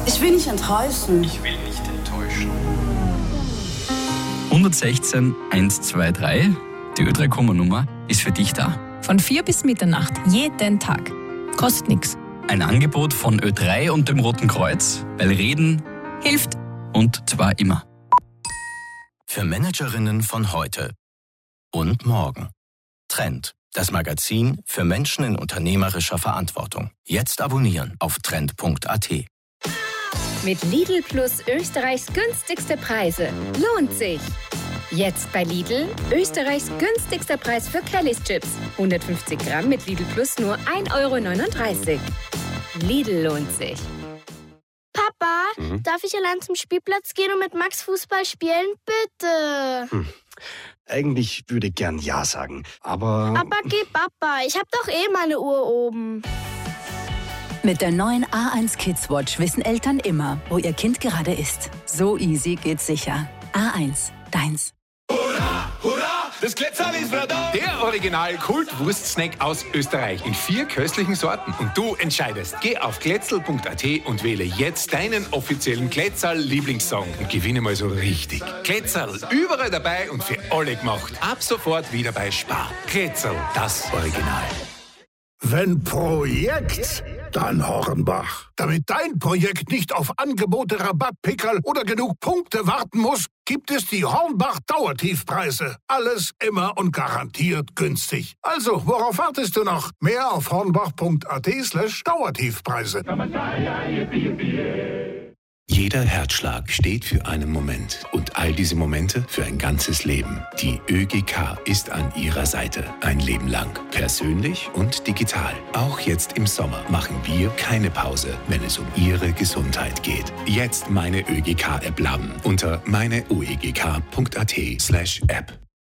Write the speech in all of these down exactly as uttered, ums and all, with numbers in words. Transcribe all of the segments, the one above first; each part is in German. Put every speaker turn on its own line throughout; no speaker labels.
Ich will nicht enttäuschen.
Ich will nicht enttäuschen.
hundertsechzehn hundertzweiundzwanzig, die Ö drei Komma-Nummer, ist für dich da.
Von vier bis Mitternacht, jeden Tag. Kostet nichts.
Ein Angebot von Ö drei und dem Roten Kreuz, weil Reden
Hilft.
und zwar immer.
Für Managerinnen von heute und morgen. Trend, das Magazin für Menschen in unternehmerischer Verantwortung. Jetzt abonnieren auf trend punkt a t.
Mit Lidl Plus Österreichs günstigste Preise. Lohnt sich! Jetzt bei Lidl Österreichs günstigster Preis für Kellys Chips. hundertfünfzig Gramm mit Lidl Plus nur ein Euro neununddreißig. Lidl lohnt sich.
Papa,
Mhm.
darf ich allein zum Spielplatz gehen und mit Max Fußball spielen? Bitte.
Hm. Eigentlich würde ich gern Ja sagen, aber...
Aber geh, Papa, ich hab doch eh meine Uhr oben.
Mit der neuen A eins Kids Watch wissen Eltern immer, wo ihr Kind gerade ist. So easy geht's sicher. A eins, deins.
Das Glätzerl ist wieder da. Der Original-Kult-Wurst-Snack aus Österreich in vier köstlichen Sorten. Und du entscheidest. Geh auf glätzerl punkt a t und wähle jetzt deinen offiziellen Glätzerl-Lieblingssong und gewinne mal so richtig. Glätzerl, überall dabei und für alle gemacht. Ab sofort wieder bei Spar. Glätzerl, das Original.
Wenn Projekt, dann Hornbach. Damit dein Projekt nicht auf Angebote, Rabattpickerl oder genug Punkte warten muss, gibt es die Hornbach Dauertiefpreise. Alles immer und garantiert günstig. Also, worauf wartest du noch? Mehr auf hornbach punkt a t slash Dauertiefpreise.
Jeder Herzschlag steht für einen Moment und all diese Momente für ein ganzes Leben. Die Ö G K ist an Ihrer Seite. Ein Leben lang. Persönlich und digital. Auch jetzt im Sommer machen wir keine Pause, wenn es um Ihre Gesundheit geht. Jetzt meine Ö G K-App laden unter meine o e g k punkt a t slash app.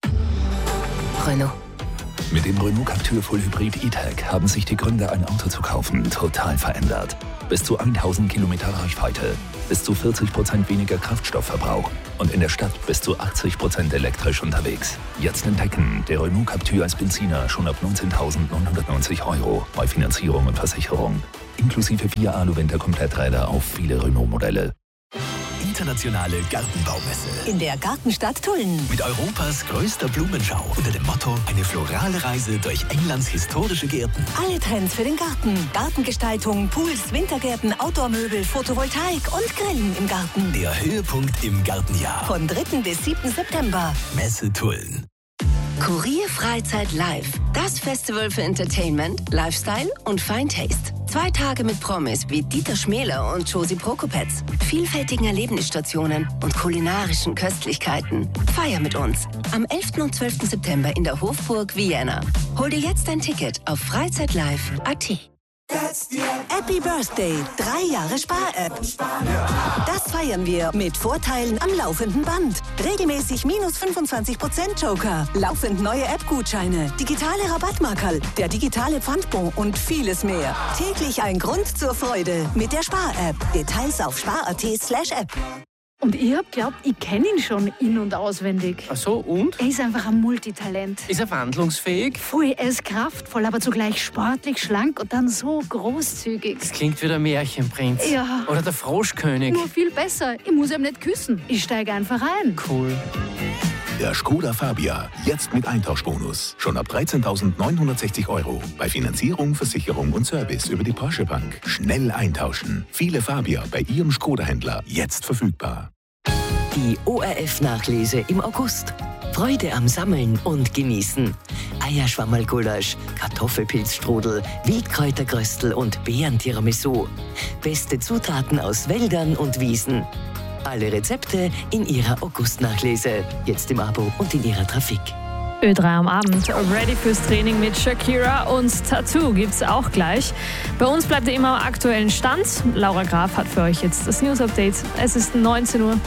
Renault. Mit dem Renault Captur Full Hybrid E-Tech haben sich die Gründe, ein Auto zu kaufen, total verändert. Bis zu tausend Kilometer Reichweite, bis zu vierzig Prozent weniger Kraftstoffverbrauch und in der Stadt bis zu achtzig Prozent elektrisch unterwegs. Jetzt entdecken, der Renault Captur als Benziner schon ab neunzehntausendneunhundertneunzig Euro bei Finanzierung und Versicherung. Inklusive vier Alu-Winter-Kompletträder auf viele Renault-Modelle.
Internationale Gartenbaumesse.
In der Gartenstadt Tulln.
Mit Europas größter Blumenschau unter dem Motto eine florale Reise durch Englands historische Gärten.
Alle Trends für den Garten. Gartengestaltung, Pools, Wintergärten, Outdoor-Möbel, Photovoltaik und Grillen im Garten.
Der Höhepunkt im Gartenjahr.
Von dritten bis siebten September.
Messe Tulln.
Kurier Freizeit Live. Das Festival für Entertainment, Lifestyle und Fine Taste. Zwei Tage mit Promis wie Dieter Schmäler und Josie Prokopetz. Vielfältigen Erlebnisstationen und kulinarischen Köstlichkeiten. Feier mit uns. Am elften und zwölften September in der Hofburg Vienna. Hol dir jetzt ein Ticket auf freizeitlive punkt a t.
Happy Birthday, drei Jahre Spar-App. Das feiern wir mit Vorteilen am laufenden Band. Regelmäßig minus fünfundzwanzig Prozent Joker, laufend neue App-Gutscheine, digitale Rabattmarkerl, der digitale Pfandbon und vieles mehr. Täglich ein Grund zur Freude mit der Spar-App. Details auf spar punkt a t slash app.
Und ich hab glaubt, ich kenne ihn schon in- und auswendig.
Ach so, und?
Er ist einfach ein Multitalent.
Ist er wandlungsfähig?
Voll, er ist kraftvoll, aber zugleich sportlich, schlank und dann so großzügig.
Das klingt wie der Märchenprinz.
Ja.
Oder der Froschkönig.
Nur viel besser. Ich muss ihm nicht küssen. Ich steige einfach ein.
Cool.
Der Skoda Fabia. Jetzt mit Eintauschbonus. Schon ab dreizehntausendneunhundertsechzig Euro. Bei Finanzierung, Versicherung und Service über die Porsche Bank. Schnell eintauschen. Viele Fabia bei Ihrem Skoda-Händler. Jetzt verfügbar.
Die O R F-Nachlese im August. Freude am Sammeln und Genießen. Eierschwammerl-Gulasch, Kartoffelpilzstrudel, Wildkräutergröstel und Beeren-Tiramisu. Beste Zutaten aus Wäldern und Wiesen. Alle Rezepte in Ihrer August-Nachlese. Jetzt im Abo und in Ihrer Trafik.
Ö drei am Abend. Ready fürs Training mit Shakira und Tattoo gibt's auch gleich. Bei uns bleibt ihr immer am aktuellen Stand. Laura Graf hat für euch jetzt das News-Update. Es ist neunzehn Uhr.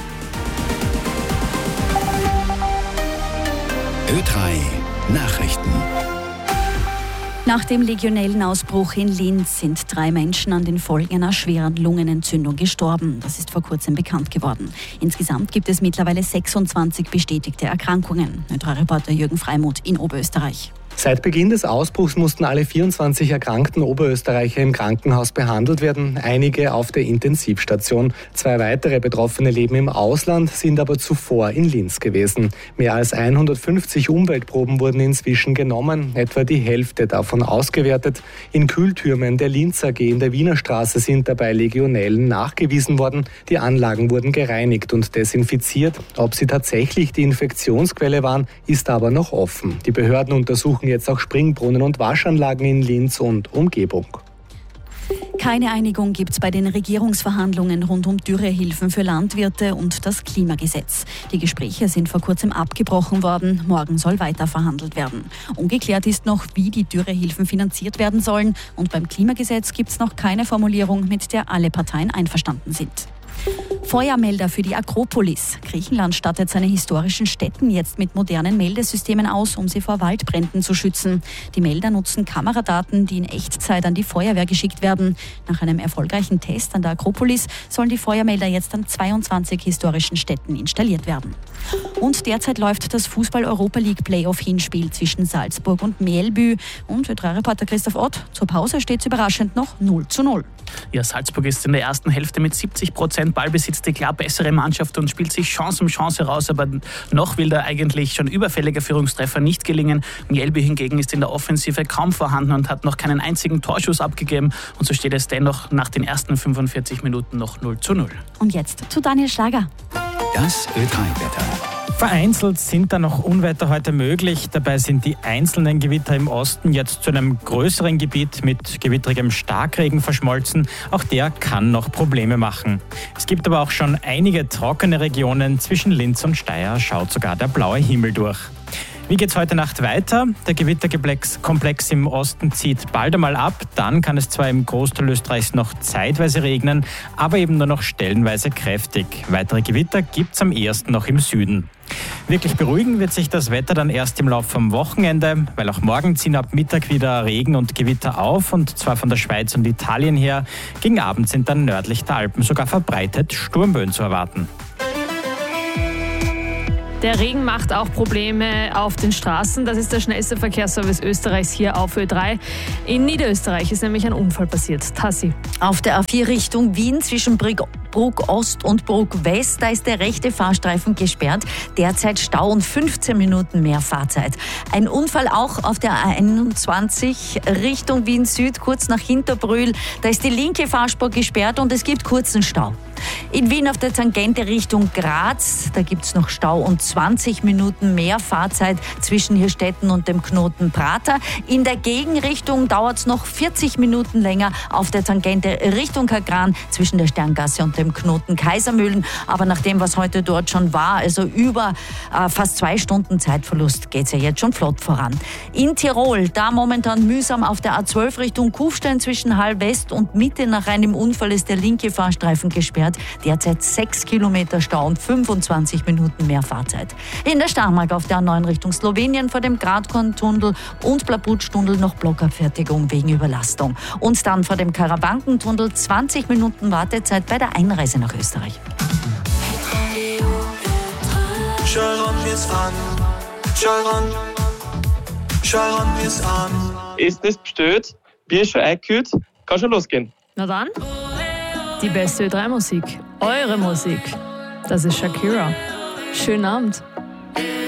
Ö drei Nachrichten.
Nach dem Legionellenausbruch in Linz sind drei Menschen an den Folgen einer schweren Lungenentzündung gestorben. Das ist vor kurzem bekannt geworden. Insgesamt gibt es mittlerweile sechsundzwanzig bestätigte Erkrankungen. Ö drei Reporter Jürgen Freimuth in Oberösterreich.
Seit Beginn des Ausbruchs mussten alle vierundzwanzig erkrankten Oberösterreicher im Krankenhaus behandelt werden, einige auf der Intensivstation. Zwei weitere Betroffene leben im Ausland, sind aber zuvor in Linz gewesen. Mehr als hundertfünfzig Umweltproben wurden inzwischen genommen, etwa die Hälfte davon ausgewertet. In Kühltürmen der Linz A G in der Wiener Straße sind dabei Legionellen nachgewiesen worden. Die Anlagen wurden gereinigt und desinfiziert. Ob sie tatsächlich die Infektionsquelle waren, ist aber noch offen. Die Behörden untersuchen jetzt auch Springbrunnen und Waschanlagen in Linz und Umgebung.
Keine Einigung gibt es bei den Regierungsverhandlungen rund um Dürrehilfen für Landwirte und das Klimagesetz. Die Gespräche sind vor kurzem abgebrochen worden. Morgen soll weiter verhandelt werden. Ungeklärt ist noch, wie die Dürrehilfen finanziert werden sollen. Und beim Klimagesetz gibt es noch keine Formulierung, mit der alle Parteien einverstanden sind. Feuermelder für die Akropolis. Griechenland stattet seine historischen Stätten jetzt mit modernen Meldesystemen aus, um sie vor Waldbränden zu schützen. Die Melder nutzen Kameradaten, die in Echtzeit an die Feuerwehr geschickt werden. Nach einem erfolgreichen Test an der Akropolis sollen die Feuermelder jetzt an zweiundzwanzig historischen Städten installiert werden. Und derzeit läuft das Fußball-Europa-League-Playoff-Hinspiel zwischen Salzburg und Mjällby. Und Ö drei Reporter Christoph Ott, zur Pause steht es überraschend noch null zu null.
Ja, Salzburg ist in der ersten Hälfte mit siebzig Prozent Ballbesitz die klar bessere Mannschaft und spielt sich Chance um Chance raus, aber noch will der eigentlich schon überfällige Führungstreffer nicht gelingen. Mjällby hingegen ist in der Offensive kaum vorhanden und hat noch keinen einzigen Torschuss abgegeben und so steht es dennoch nach den ersten fünfundvierzig Minuten noch null zu null.
Und jetzt zu Daniel Schlager.
Das Ö drei Wetter.
Vereinzelt sind da noch Unwetter heute möglich. Dabei sind die einzelnen Gewitter im Osten jetzt zu einem größeren Gebiet mit gewitterigem Starkregen verschmolzen. Auch der kann noch Probleme machen. Es gibt aber auch schon einige trockene Regionen. Zwischen Linz und Steyr schaut sogar der blaue Himmel durch. Wie geht's heute Nacht weiter? Der Gewitterkomplex im Osten zieht bald einmal ab. Dann kann es zwar im Großteil Österreichs noch zeitweise regnen, aber eben nur noch stellenweise kräftig. Weitere Gewitter gibt's am ehesten noch im Süden. Wirklich beruhigen wird sich das Wetter dann erst im Laufe vom Wochenende, weil auch morgen ziehen ab Mittag wieder Regen und Gewitter auf und zwar von der Schweiz und Italien her. Gegen Abend sind dann nördlich der Alpen sogar verbreitet Sturmböen zu erwarten.
Der Regen macht auch Probleme auf den Straßen. Das ist der schnellste Verkehrsservice Österreichs hier auf Ö drei. In Niederösterreich ist nämlich ein Unfall passiert. Tassi.
Auf der A vier Richtung Wien zwischen Bruck Ost und Bruck West, da ist der rechte Fahrstreifen gesperrt. Derzeit Stau und fünfzehn Minuten mehr Fahrzeit. Ein Unfall auch auf der A einundzwanzig Richtung Wien Süd, kurz nach Hinterbrühl. Da ist die linke Fahrspur gesperrt und es gibt kurzen Stau. In Wien auf der Tangente Richtung Graz, da gibt es noch Stau und zwanzig Minuten mehr Fahrzeit zwischen Hirstetten und dem Knoten Prater. In der Gegenrichtung dauert es noch vierzig Minuten länger auf der Tangente Richtung Kagran zwischen der Sterngasse und dem Knoten Kaisermühlen. Aber nach dem, was heute dort schon war, also über äh, fast zwei Stunden Zeitverlust, geht es ja jetzt schon flott voran. In Tirol, da momentan mühsam auf der A zwölf Richtung Kufstein zwischen Hall West und Mitte. Nach einem Unfall ist der linke Fahrstreifen gesperrt. Derzeit sechs Kilometer Stau und fünfundzwanzig Minuten mehr Fahrzeit. In der Starnmark auf der A neun Richtung Slowenien vor dem Gradkorn-Tunnel und Blabutsch-Tunnel noch Blockabfertigung wegen Überlastung. Und dann vor dem Karawanken-Tunnel zwanzig Minuten Wartezeit bei der Einreise nach Österreich.
Ist das bestellt? Bier ist schon eingekühlt? Kann schon losgehen.
Na dann, die beste Ö drei Musik, eure Musik, das ist Shakira. Schönen Abend.